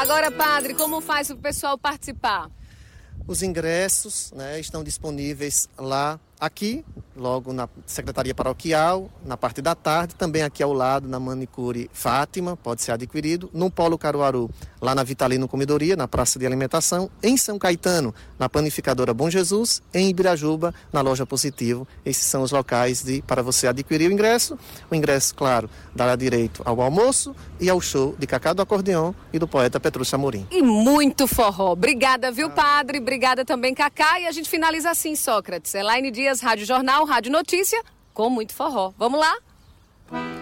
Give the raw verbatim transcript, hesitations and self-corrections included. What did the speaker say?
Agora, padre, como faz o pessoal participar? Os ingressos, né, estão disponíveis lá, aqui, logo na Secretaria Paroquial, na parte da tarde, também aqui ao lado, na Manicure Fátima, pode ser adquirido, no Polo Caruaru, lá na Vitalino Comidoria, na Praça de Alimentação, em São Caetano, na Panificadora Bom Jesus, em Ibirajuba, na Loja Positivo. Esses são os locais de, para você adquirir o ingresso. O ingresso, claro, dará direito ao almoço e ao show de Cacá do Acordeão e do poeta Petrúcio Amorim. E muito forró. Obrigada, viu, padre? Obrigada também, Cacá. E a gente finaliza assim, Sócrates. Elaine Dias, Rádio Jornal, Rádio Notícia, com muito forró. Vamos lá?